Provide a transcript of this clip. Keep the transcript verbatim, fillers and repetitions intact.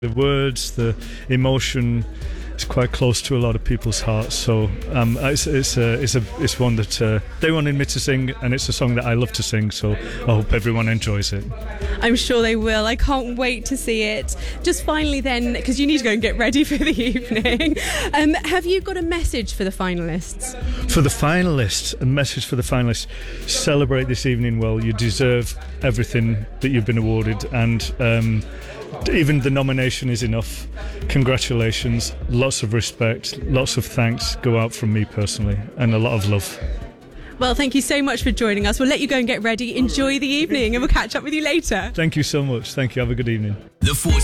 The words, the emotion is quite close to a lot of people's hearts. So um, it's it's a, it's a it's one that uh, they wanted me to sing, and it's a song that I love to sing. So I hope everyone enjoys it. I'm sure they will. I can't wait to see it. Just finally, then, because you need to go and get ready for the evening. Um, have you got a message for the finalists? For the finalists, a message for the finalists: celebrate this evening well. You deserve everything that you've been awarded, and um, even the nomination is enough. Congratulations, lots of respect, lots of thanks go out from me personally, and a lot of love. Well, thank you so much for joining us. We'll let you go and get ready. Enjoy the evening, and we'll catch up with you later. Thank you so much. Thank you. Have a good evening. The